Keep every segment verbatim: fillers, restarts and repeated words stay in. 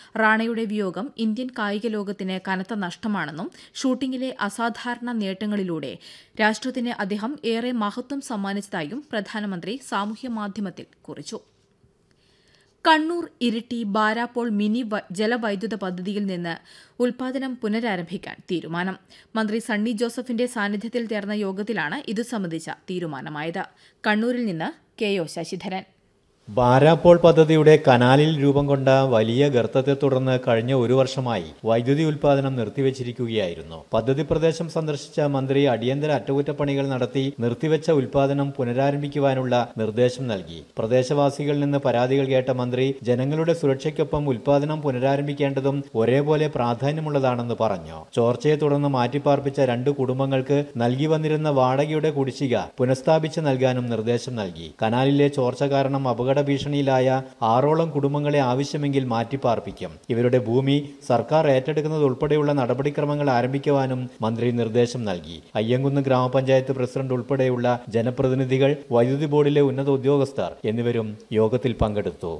റാണയുടെ വിയോഗം ഇന്ത്യൻ കായിക ലോകത്തിന് കനത്ത നഷ്ടമാണെന്നും ഷൂട്ടിംഗിലെ അസാധാരണ നേട്ടങ്ങളിലൂടെ രാഷ്ട്രത്തിന് അദ്ദേഹം ഏറെ മഹത്വം സമ്മാനിച്ചതായും പ്രധാനമന്ത്രി സാമൂഹ്യമാധ്യമത്തിൽ കുറിച്ചു. കണ്ണൂർ ഇരിട്ടി ബാരാപ്പോൾ മിനി ജലവൈദ്യുത പദ്ധതിയിൽ നിന്ന് ഉൽപാദനം പുനരാരംഭിക്കാൻ തീരുമാനം. മന്ത്രി സണ്ണി ജോസഫിന്റെ സാന്നിധ്യത്തിൽ ചേർന്ന യോഗത്തിലാണ് ഇതു സംബന്ധിച്ച തീരുമാനമായത്. കണ്ണൂരിൽ നിന്ന് കെ ഒ ശശിധരൻ. ബാരാപ്പോൾ പദ്ധതിയുടെ കനാലിൽ രൂപം കൊണ്ട വലിയ ഗർത്തത്തെ തുടർന്ന് കഴിഞ്ഞ ഒരു വർഷമായി വൈദ്യുതി ഉൽപാദനം നിർത്തിവച്ചിരിക്കുകയായിരുന്നു. പദ്ധതി പ്രദേശം സന്ദർശിച്ച മന്ത്രി അടിയന്തര അറ്റകുറ്റപ്പണികൾ നടത്തി നിർത്തിവെച്ച ഉൽപാദനം പുനരാരംഭിക്കുവാനുള്ള നിർദ്ദേശം നൽകി. പ്രദേശവാസികളിൽ നിന്ന് പരാതികൾ കേട്ട മന്ത്രി ജനങ്ങളുടെ സുരക്ഷയ്ക്കൊപ്പം ഉൽപാദനം പുനരാരംഭിക്കേണ്ടതും ഒരേപോലെ പ്രാധാന്യമുള്ളതാണെന്ന് പറഞ്ഞു. ചോർച്ചയെ തുടർന്ന് മാറ്റിപ്പാർപ്പിച്ച രണ്ട് കുടുംബങ്ങൾക്ക് നൽകി വന്നിരുന്ന വാടകയുടെ കുടിശ്ശിക പുനഃസ്ഥാപിച്ച് നൽകാനും നിർദ്ദേശം നൽകി. കനാലിലെ ചോർച്ച കാരണം അപകട ഭീഷണിയിലായ ആറോളം കുടുംബങ്ങളെ ആവശ്യമെങ്കിൽ മാറ്റിപ്പാർപ്പിക്കും. ഇവരുടെ ഭൂമി സർക്കാർ ഏറ്റെടുക്കുന്നത് ഉൾപ്പെടെയുള്ള നടപടിക്രമങ്ങൾ ആരംഭിക്കുവാനും മന്ത്രി നിർദ്ദേശം നൽകി. അയ്യങ്കുന്ന് ഗ്രാമപഞ്ചായത്ത് പ്രസിഡന്റ് ഉൾപ്പെടെയുള്ള ജനപ്രതിനിധികൾ, വൈദ്യുതി ബോർഡിലെ ഉന്നത ഉദ്യോഗസ്ഥർ എന്നിവരും യോഗത്തിൽ പങ്കെടുത്തു.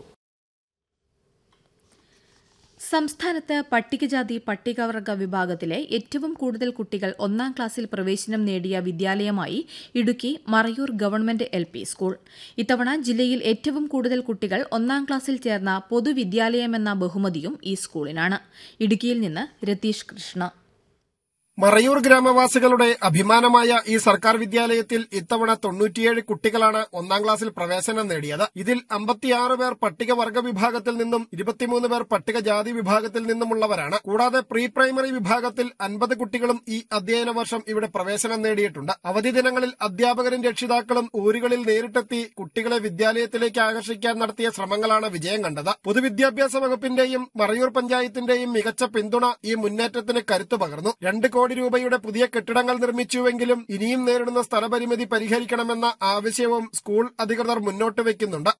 സംസ്ഥാനത്ത് പട്ടികജാതി പട്ടികവർഗ വിഭാഗത്തിലെ ഏറ്റവും കൂടുതൽ കുട്ടികൾ ഒന്നാം ക്ലാസ്സിൽ പ്രവേശനം നേടിയ വിദ്യാലയമായി Idukki Marayur government L P school. ഇത്തവണ ജില്ലയിൽ ഏറ്റവും കൂടുതൽ കുട്ടികൾ ഒന്നാം ക്ലാസ്സിൽ ചേർന്ന പൊതുവിദ്യാലയമെന്ന ബഹുമതിയും ഈ സ്കൂളിനാണ്. ഇടുക്കിയിൽ നിന്ന് രതീഷ് കൃഷ്ണ. മറയൂർ ഗ്രാമവാസികളുടെ അഭിമാനമായ ഈ സർക്കാർ വിദ്യാലയത്തിൽ ഇത്തവണ തൊണ്ണൂറ്റിയേഴ് കുട്ടികളാണ് ഒന്നാം ക്ലാസ്സിൽ പ്രവേശനം നേടിയത്. ഇതിൽ അമ്പത്തിയാറ് പേർ പട്ടികവർഗ വിഭാഗത്തിൽ നിന്നും ഇരുപത്തിമൂന്ന് പേർ പട്ടികജാതി വിഭാഗത്തിൽ നിന്നുമുള്ളവരാണ്. കൂടാതെ പ്രീ പ്രൈമറി വിഭാഗത്തിൽ അൻപത് കുട്ടികളും ഈ അധ്യയന വർഷം ഇവിടെ പ്രവേശനം നേടിയിട്ടുണ്ട്. അവധി ദിനങ്ങളിൽ അധ്യാപകരും രക്ഷിതാക്കളും ഊരുകളിൽ നേരിട്ടെത്തി കുട്ടികളെ വിദ്യാലയത്തിലേക്ക് ആകർഷിക്കാൻ നടത്തിയ ശ്രമങ്ങളാണ് വിജയം കണ്ടത്. പൊതുവിദ്യാഭ്യാസ വകുപ്പിന്റെയും മറയൂർ പഞ്ചായത്തിന്റെയും മികച്ച പിന്തുണ ഈ മുന്നേറ്റത്തിന് കരുത്തു പകർന്നു. രണ്ട് കോടി രൂപയുടെ പുതിയ കെട്ടിടങ്ങൾ നിർമ്മിച്ചുവെങ്കിലും ഇനിയും നേരിടുന്ന സ്ഥലപരിമിതി പരിഹരിക്കണമെന്ന ആവശ്യവും സ്കൂൾ അധികൃതർ മുന്നോട്ട് വയ്ക്കുന്നുണ്ട്.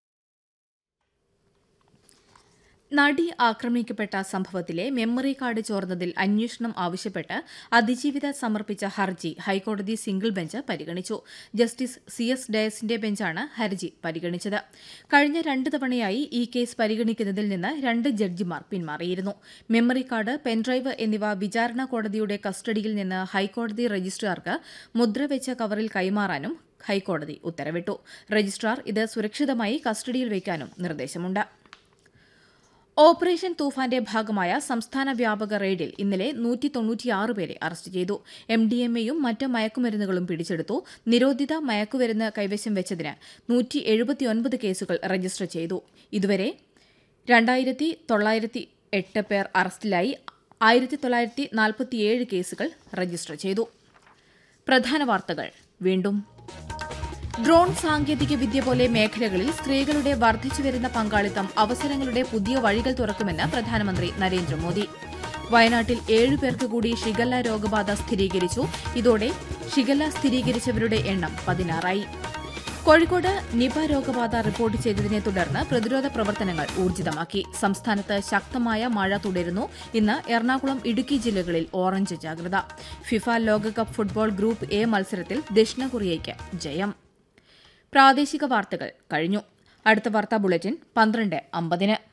നടി ആക്രമിക്കപ്പെട്ട സംഭവത്തിലെ മെമ്മറി കാർഡ് ചോർന്നതിൽ അന്വേഷണം ആവശ്യപ്പെട്ട് അതിജീവിത സമർപ്പിച്ച ഹർജി ഹൈക്കോടതി സിംഗിൾ ബെഞ്ച് പരിഗണിച്ചു. ജസ്റ്റിസ് സി എസ് ഡയസിന്റെ ബെഞ്ചാണ് ഹർജി പരിഗണിച്ചത്. കഴിഞ്ഞ രണ്ട് തവണയായി ഈ കേസ് പരിഗണിക്കുന്നതിൽ നിന്ന് രണ്ട് ജഡ്ജിമാർ പിന്മാറിയിരുന്നു. മെമ്മറി കാർഡ്, പെൻഡ്രൈവ് എന്നിവ വിചാരണ കോടതിയുടെ കസ്റ്റഡിയിൽ നിന്ന് ഹൈക്കോടതി രജിസ്ട്രാർക്ക് മുദ്രവെച്ച കവറിൽ കൈമാറാനും ഹൈക്കോടതി ഉത്തരവിട്ടു. രജിസ്ട്രാർ ഇത് സുരക്ഷിതമായി കസ്റ്റഡിയിൽ വയ്ക്കാനും നിർദ്ദേശമുണ്ട്. ഓപ്പറേഷൻ തൂഫാന്റെ ഭാഗമായ സംസ്ഥാന വ്യാപക റെയ്ഡിൽ ഇന്നലെ നൂറ്റി തൊണ്ണൂറ്റിയാറ് പേരെ അറസ്റ്റ് ചെയ്തു. എം ഡി എം എയും മറ്റ് മയക്കുമരുന്നുകളും പിടിച്ചെടുത്തു. നിരോധിത മയക്കുമരുന്ന് കൈവശം വെച്ചതിന് നൂറ്റി എഴുപത്തിയൊൻപത് കേസുകൾ രജിസ്റ്റർ ചെയ്തു. ഇതുവരെ രണ്ടായിരത്തി തൊള്ളായിരത്തി എട്ട് പേർ അറസ്റ്റിലായി. ആയിരത്തി തൊള്ളായിരത്തി നാൽപ്പത്തിയേഴ് കേസുകൾ രജിസ്റ്റർ ചെയ്തു. പ്രധാന വാർത്തകൾ വീണ്ടും. ഡ്രോൺ സാങ്കേതികവിദ്യ പോലെ മേഖലകളിൽ സ്ത്രീകളുടെ വർദ്ധിച്ചുവരുന്ന പങ്കാളിത്തം അവസരങ്ങളുടെ പുതിയ വഴികൾ തുറക്കുമെന്ന് പ്രധാനമന്ത്രി നരേന്ദ്രമോദി. വയനാട്ടിൽ ഏഴുപേർക്ക് കൂടി ഷിഗല്ല രോഗബാധ സ്ഥിരീകരിച്ചു. ഇതോടെ ഷിഗല്ല സ്ഥിരീകരിച്ചവരുടെ എണ്ണം പതിനാറായി. കോഴിക്കോട് നിപ രോഗബാധ റിപ്പോർട്ട് ചെയ്തതിനെ തുടർന്ന് പ്രതിരോധ പ്രവർത്തനങ്ങൾ ഊർജിതമാക്കി. സംസ്ഥാനത്ത് ശക്തമായ മഴ തുടരുന്നു. ഇന്ന് എറണാകുളം, ഇടുക്കി ജില്ലകളിൽ ഓറഞ്ച് ജാഗ്രത. ഫിഫ ലോകകപ്പ് ഫുട്ബോൾ ഗ്രൂപ്പ് എ മത്സരത്തിൽ ദക്ഷിണ കൊറിയയ്ക്ക് ജയം. പ്രാദേശിക വാർത്തകൾ കഴിഞ്ഞു. അടുത്ത വാർത്താ ബുള്ളറ്റിൻ പന്ത്രണ്ട് അമ്പതിന്.